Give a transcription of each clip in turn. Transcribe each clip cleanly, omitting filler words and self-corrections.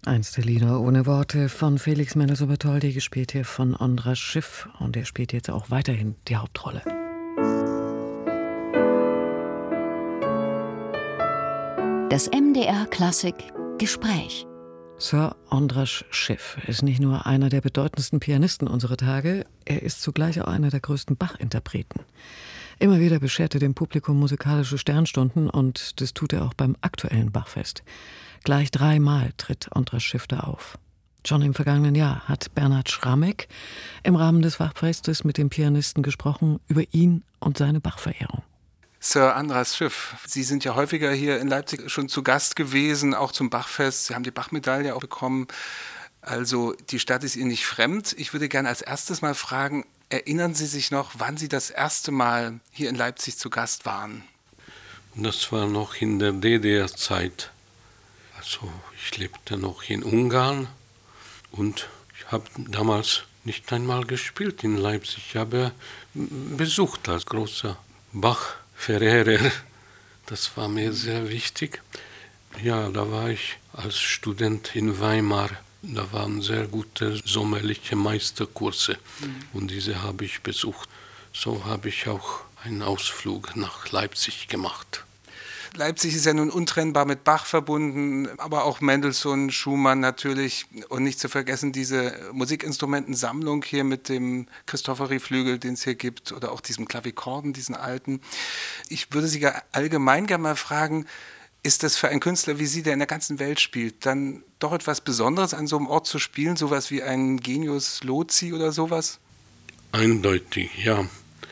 Eins der Lieder ohne Worte von Felix Mendelssohn-Bartholdy, gespielt hier von Ondra Schiff. Und er spielt jetzt auch weiterhin die Hauptrolle. Das MDR Klassik Gespräch. Sir Ondra Schiff ist nicht nur einer der bedeutendsten Pianisten unserer Tage, er ist zugleich auch einer der größten Bach-Interpreten. Immer wieder beschert er dem Publikum musikalische Sternstunden und das tut er auch beim aktuellen Bachfest. Gleich 3-mal tritt Ondra Schiff da auf. Schon im vergangenen Jahr hat Bernhard Schrammeck im Rahmen des Bachfestes mit dem Pianisten gesprochen über ihn und seine Bachverehrung. Sir Ondra Schiff, Sie sind ja häufiger hier in Leipzig schon zu Gast gewesen, auch zum Bachfest. Sie haben die Bachmedaille auch bekommen. Also die Stadt ist Ihnen nicht fremd. Ich würde gerne als erstes mal fragen, erinnern Sie sich noch, wann Sie das erste Mal hier in Leipzig zu Gast waren? Das war noch in der DDR-Zeit. Also ich lebte noch in Ungarn und ich habe damals nicht einmal gespielt in Leipzig. Ich habe besucht als großer Bach-Verehrer. Das war mir sehr wichtig. Ja, da war ich als Student in Weimar. Da waren sehr gute sommerliche Meisterkurse und diese habe ich besucht. So habe ich auch einen Ausflug nach Leipzig gemacht. Leipzig ist ja nun untrennbar mit Bach verbunden, aber auch Mendelssohn, Schumann natürlich und nicht zu vergessen diese Musikinstrumentensammlung hier mit dem Christophori-Flügel, den es hier gibt, oder auch diesem Klavikorden, diesen alten. Ich würde Sie allgemein gerne mal fragen, ist das für einen Künstler wie Sie, der in der ganzen Welt spielt, dann doch etwas Besonderes, an so einem Ort zu spielen, sowas wie ein Genius Loci oder sowas? Eindeutig, ja.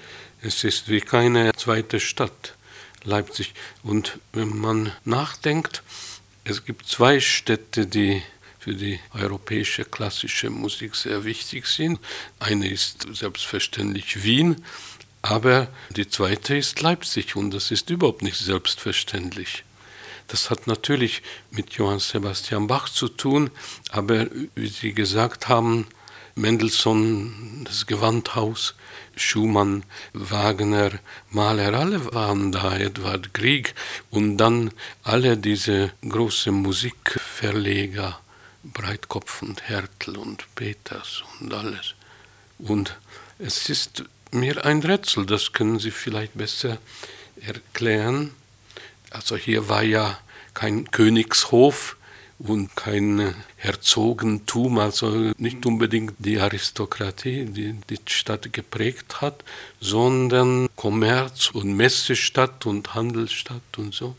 Es ist wie keine zweite Stadt. Leipzig. Und wenn man nachdenkt, es gibt 2 Städte, die für die europäische klassische Musik sehr wichtig sind. Eine ist selbstverständlich Wien, aber die zweite ist Leipzig und das ist überhaupt nicht selbstverständlich. Das hat natürlich mit Johann Sebastian Bach zu tun, aber wie Sie gesagt haben, Mendelssohn, das Gewandhaus, Schumann, Wagner, Mahler, alle waren da, Edvard Grieg und dann alle diese großen Musikverleger, Breitkopf und Hertel und Peters und alles. Und es ist mir ein Rätsel, das können Sie vielleicht besser erklären. Also hier war ja kein Königshof und kein Herzogentum, also nicht unbedingt die Aristokratie, die die Stadt geprägt hat, sondern Kommerz- und Messestadt und Handelsstadt und so.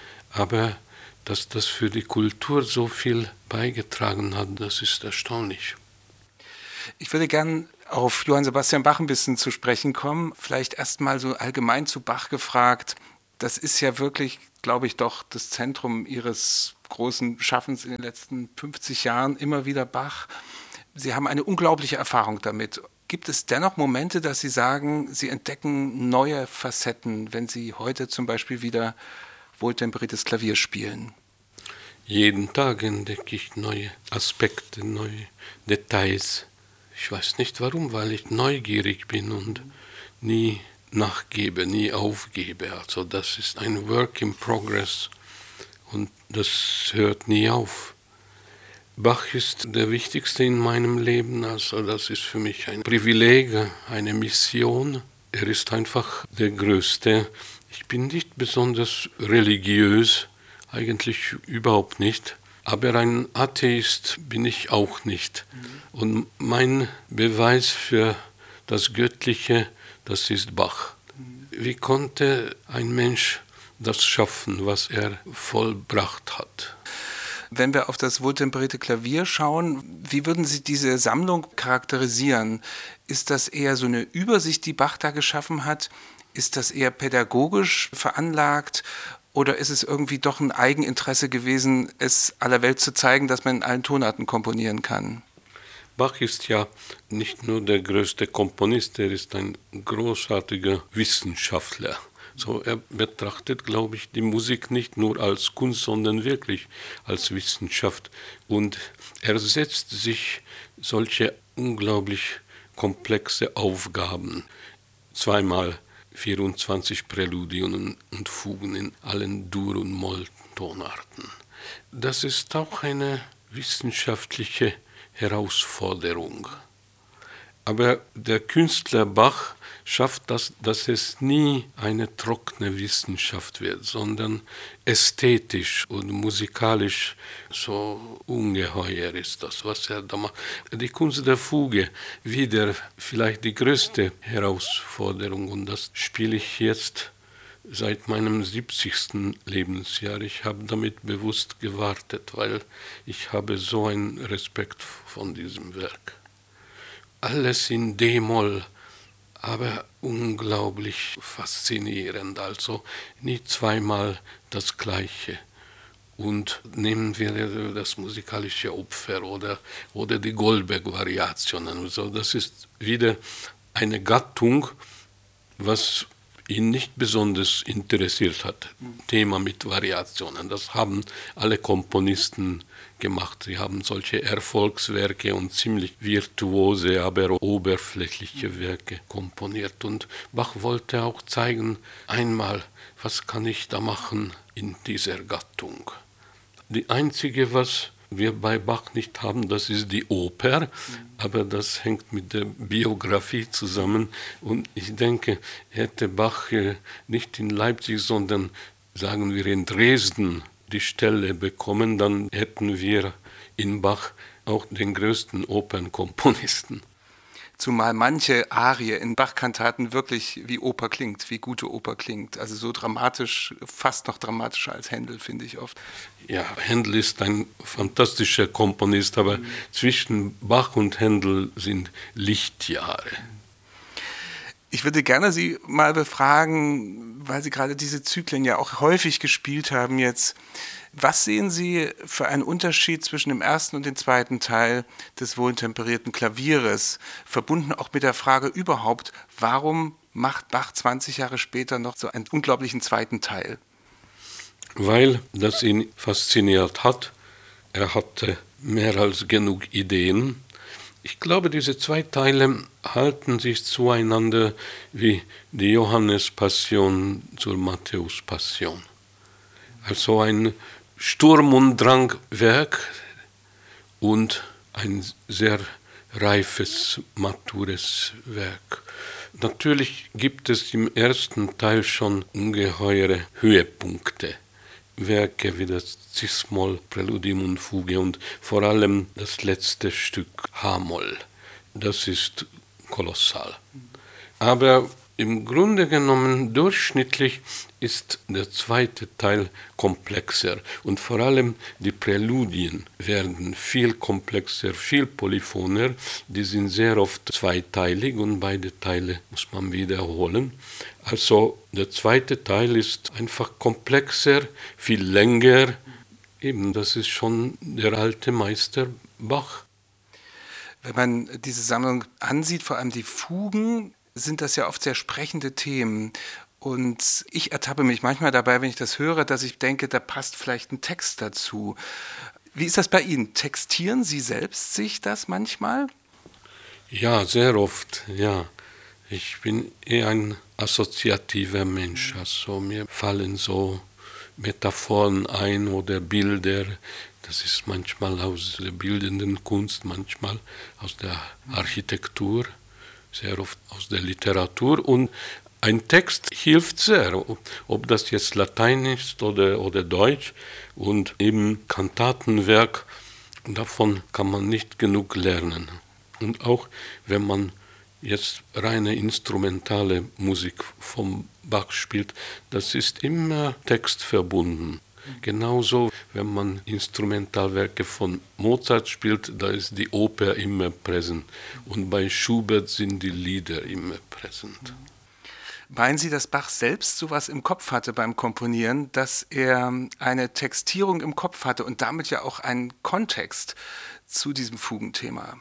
Aber dass das für die Kultur so viel beigetragen hat, das ist erstaunlich. Ich würde gern auf Johann Sebastian Bach ein bisschen zu sprechen kommen. Vielleicht erst mal so allgemein zu Bach gefragt. Das ist ja wirklich, glaube ich, doch das Zentrum Ihres großen Schaffens in den letzten 50 Jahren, immer wieder Bach. Sie haben eine unglaubliche Erfahrung damit. Gibt es dennoch Momente, dass Sie sagen, Sie entdecken neue Facetten, wenn Sie heute zum Beispiel wieder wohltemperiertes Klavier spielen? Jeden Tag entdecke ich neue Aspekte, neue Details. Ich weiß nicht warum, weil ich neugierig bin und nie nachgebe, nie aufgebe. Also das ist ein Work in Progress und das hört nie auf. Bach ist der Wichtigste in meinem Leben, also das ist für mich ein Privileg, eine Mission. Er ist einfach der Größte. Ich bin nicht besonders religiös, eigentlich überhaupt nicht, aber ein Atheist bin ich auch nicht. Und mein Beweis für das Göttliche, das ist Bach. Wie konnte ein Mensch das schaffen, was er vollbracht hat? Wenn wir auf das wohltemperierte Klavier schauen, wie würden Sie diese Sammlung charakterisieren? Ist das eher so eine Übersicht, die Bach da geschaffen hat? Ist das eher pädagogisch veranlagt? Oder ist es irgendwie doch ein Eigeninteresse gewesen, es aller Welt zu zeigen, dass man in allen Tonarten komponieren kann? Bach ist ja nicht nur der größte Komponist, er ist ein großartiger Wissenschaftler. So, er betrachtet, glaube ich, die Musik nicht nur als Kunst, sondern wirklich als Wissenschaft. Und er setzt sich solche unglaublich komplexe Aufgaben. 2-mal 24 Präludien und Fugen in allen Dur- und Molltonarten. Das ist auch eine wissenschaftliche Herausforderung. Aber der Künstler Bach schafft das, dass es nie eine trockene Wissenschaft wird, sondern ästhetisch und musikalisch so ungeheuer ist das, was er da macht. Die Kunst der Fuge, wieder vielleicht die größte Herausforderung, und das spiele ich jetzt seit meinem 70. Lebensjahr. Ich habe damit bewusst gewartet, weil ich habe so einen Respekt von diesem Werk. Alles in D-Moll, aber unglaublich faszinierend, also nie zweimal das Gleiche. Und nehmen wir das musikalische Opfer oder die Goldberg-Variationen. Also das ist wieder eine Gattung, was ihn nicht besonders interessiert hat. Thema mit Variationen. Das haben alle Komponisten gemacht. Sie haben solche Erfolgswerke und ziemlich virtuose, aber oberflächliche Werke komponiert. Und Bach wollte auch zeigen, einmal, was kann ich da machen in dieser Gattung. Die einzige, was wir bei Bach nicht haben, das ist die Oper, aber das hängt mit der Biografie zusammen. Und ich denke, hätte Bach nicht in Leipzig, sondern, sagen wir, in Dresden die Stelle bekommen, dann hätten wir in Bach auch den größten Opernkomponisten. Zumal manche Arie in Bach-Kantaten wirklich wie Oper klingt, wie gute Oper klingt. Also so dramatisch, fast noch dramatischer als Händel, finde ich oft. Ja, Händel ist ein fantastischer Komponist, aber zwischen Bach und Händel sind Lichtjahre. Ich würde gerne Sie mal befragen, weil Sie gerade diese Zyklen ja auch häufig gespielt haben jetzt. Was sehen Sie für einen Unterschied zwischen dem ersten und dem zweiten Teil des wohltemperierten Klavieres, verbunden auch mit der Frage überhaupt, warum macht Bach 20 Jahre später noch so einen unglaublichen zweiten Teil? Weil das ihn fasziniert hat. Er hatte mehr als genug Ideen. Ich glaube, diese zwei Teile halten sich zueinander wie die Johannes-Passion zur Matthäus-Passion. Also ein Sturm- und Drangwerk und ein sehr reifes, matures Werk. Natürlich gibt es im ersten Teil schon ungeheure Höhepunkte. Werke wie das Cis-Moll, Präludium und Fuge und vor allem das letzte Stück H-Moll. Das ist kolossal. Aber im Grunde genommen durchschnittlich ist der zweite Teil komplexer und vor allem die Präludien werden viel komplexer, viel polyphoner. Die sind sehr oft zweiteilig und beide Teile muss man wiederholen. Also der zweite Teil ist einfach komplexer, viel länger. Eben, das ist schon der alte Meister Bach. Wenn man diese Sammlung ansieht, vor allem die Fugen, sind das ja oft sehr sprechende Themen. Und ich ertappe mich manchmal dabei, wenn ich das höre, dass ich denke, da passt vielleicht ein Text dazu. Wie ist das bei Ihnen? Textieren Sie selbst sich das manchmal? Ja, sehr oft, ja. Ich bin eher ein assoziativer Mensch. Also mir fallen so Metaphoren ein oder Bilder. Das ist manchmal aus der bildenden Kunst, manchmal aus der Architektur, sehr oft aus der Literatur. Und ein Text hilft sehr, ob das jetzt Latein ist oder Deutsch. Und eben Kantatenwerk, davon kann man nicht genug lernen. Und auch wenn man jetzt reine instrumentale Musik vom Bach spielt, das ist immer textverbunden. Genauso, wenn man Instrumentalwerke von Mozart spielt, da ist die Oper immer präsent. Und bei Schubert sind die Lieder immer präsent. Meinen Sie, dass Bach selbst sowas im Kopf hatte beim Komponieren, dass er eine Textierung im Kopf hatte und damit ja auch einen Kontext zu diesem Fugenthema?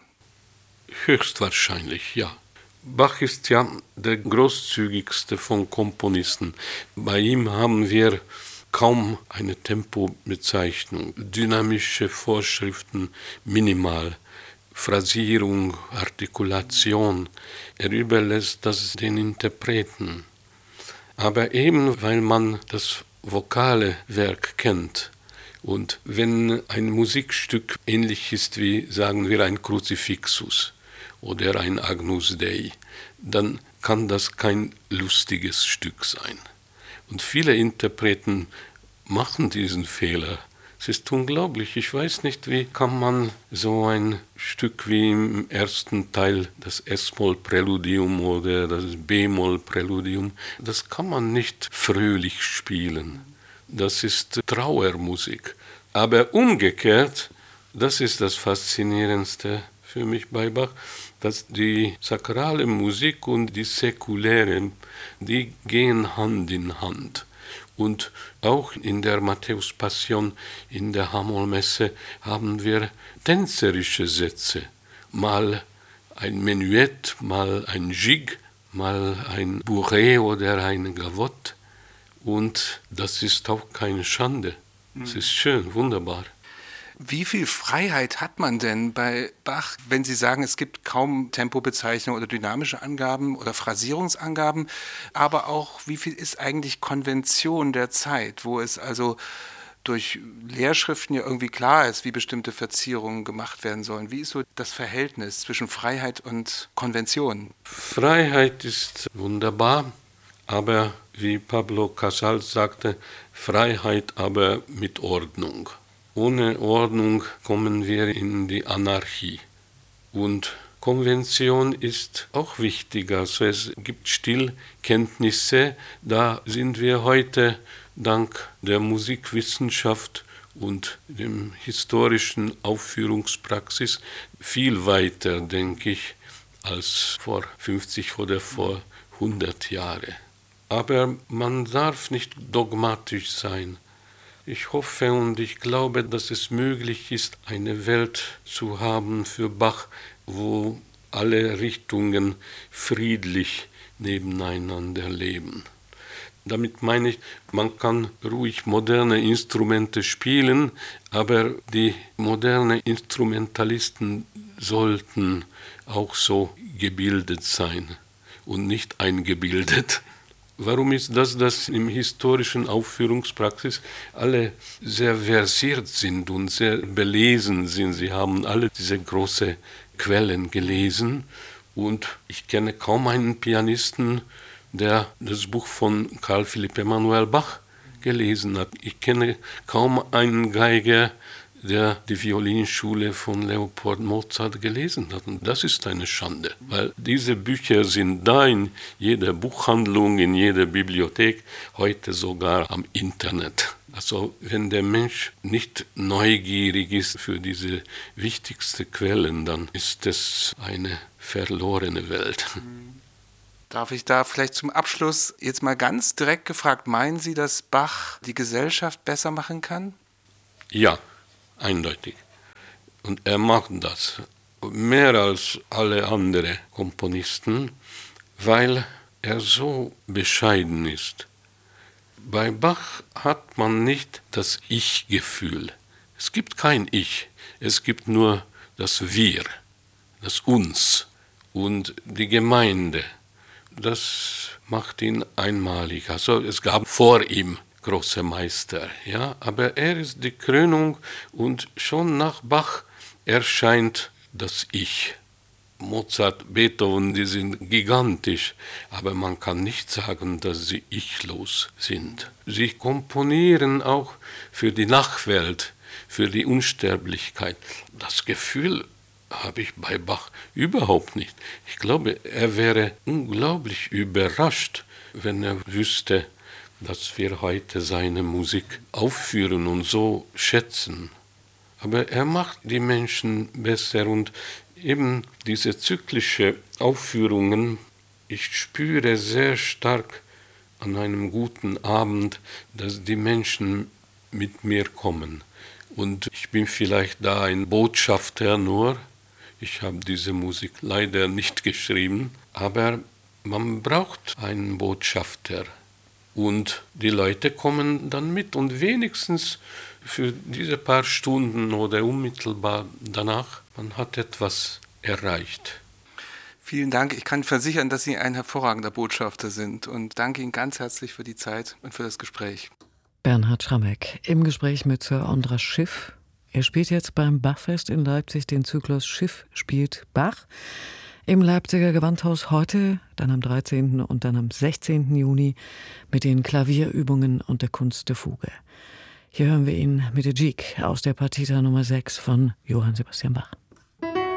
Höchstwahrscheinlich, ja. Bach ist ja der großzügigste von Komponisten. Bei ihm haben wir kaum eine Tempobezeichnung, dynamische Vorschriften minimal, Phrasierung, Artikulation. Er überlässt das den Interpreten. Aber eben weil man das vokale Werk kennt Und wenn ein Musikstück ähnlich ist wie, sagen wir, ein Kruzifixus oder ein Agnus Dei, dann kann das kein lustiges Stück sein. Und viele Interpreten machen diesen Fehler. Es ist unglaublich. Ich weiß nicht, wie kann man so ein Stück wie im ersten Teil, das S-Moll-Präludium oder das B-Moll-Präludium, das kann man nicht fröhlich spielen. Das ist Trauermusik. Aber umgekehrt, das ist das Faszinierendste für mich bei Bach, dass die sakrale Musik und die säkuläre, die gehen Hand in Hand. Und auch in der Matthäus-Passion, in der H-Moll-Messe, haben wir tänzerische Sätze. Mal ein Menuett, mal ein Jig, mal ein Bourrée oder ein Gavotte. Und das ist auch keine Schande. Es ist schön, wunderbar. Wie viel Freiheit hat man denn bei Bach, wenn Sie sagen, es gibt kaum Tempobezeichnungen oder dynamische Angaben oder Phrasierungsangaben, aber auch wie viel ist eigentlich Konvention der Zeit, wo es also durch Lehrschriften ja irgendwie klar ist, wie bestimmte Verzierungen gemacht werden sollen. Wie ist so das Verhältnis zwischen Freiheit und Konvention? Freiheit ist wunderbar, aber wie Pablo Casals sagte, Freiheit aber mit Ordnung. Ohne Ordnung kommen wir in die Anarchie. Und Konvention ist auch wichtig. Also es gibt Stilkenntnisse, da sind wir heute dank der Musikwissenschaft und dem historischen Aufführungspraxis viel weiter, denke ich, als vor 50 oder vor 100 Jahren. Aber man darf nicht dogmatisch sein. Ich hoffe und ich glaube, dass es möglich ist, eine Welt zu haben für Bach, wo alle Richtungen friedlich nebeneinander leben. Damit meine ich, man kann ruhig moderne Instrumente spielen, aber die modernen Instrumentalisten sollten auch so gebildet sein und nicht eingebildet. Warum ist das, dass im historischen Aufführungspraxis alle sehr versiert sind und sehr belesen sind? Sie haben alle diese großen Quellen gelesen und ich kenne kaum einen Pianisten, der das Buch von Carl Philipp Emanuel Bach gelesen hat. Ich kenne kaum einen Geiger, der die Violinschule von Leopold Mozart gelesen hat. Und das ist eine Schande, weil diese Bücher sind da in jeder Buchhandlung, in jeder Bibliothek, heute sogar am Internet. Also wenn der Mensch nicht neugierig ist für diese wichtigsten Quellen, dann ist es eine verlorene Welt. Darf ich da vielleicht zum Abschluss jetzt mal ganz direkt gefragt, meinen Sie, dass Bach die Gesellschaft besser machen kann? Ja. Eindeutig. Und er macht das mehr als alle anderen Komponisten, weil er so bescheiden ist. Bei Bach hat man nicht das Ich-Gefühl. Es gibt kein Ich, es gibt nur das Wir, das Uns und die Gemeinde. Das macht ihn einmalig. Also es gab vor ihm große Meister, ja, aber er ist die Krönung und schon nach Bach erscheint das Ich. Mozart, Beethoven, die sind gigantisch, aber man kann nicht sagen, dass sie ichlos sind. Sie komponieren auch für die Nachwelt, für die Unsterblichkeit. Das Gefühl habe ich bei Bach überhaupt nicht. Ich glaube, er wäre unglaublich überrascht, wenn er wüsste, dass wir heute seine Musik aufführen und so schätzen. Aber er macht die Menschen besser und eben diese zyklische Aufführungen, ich spüre sehr stark an einem guten Abend, dass die Menschen mit mir kommen. Und ich bin vielleicht da ein Botschafter nur. Ich habe diese Musik leider nicht geschrieben, aber man braucht einen Botschafter. Und die Leute kommen dann mit und wenigstens für diese paar Stunden oder unmittelbar danach, man hat etwas erreicht. Vielen Dank. Ich kann versichern, dass Sie ein hervorragender Botschafter sind und danke Ihnen ganz herzlich für die Zeit und für das Gespräch. Bernhard Schrammeck im Gespräch mit Sir Andras Schiff. Er spielt jetzt beim Bachfest in Leipzig den Zyklus Schiff spielt Bach. Im Leipziger Gewandhaus heute, dann am 13. und dann am 16. Juni mit den Klavierübungen und der Kunst der Fuge. Hier hören wir ihn mit der Gigue aus der Partita Nummer 6 von Johann Sebastian Bach.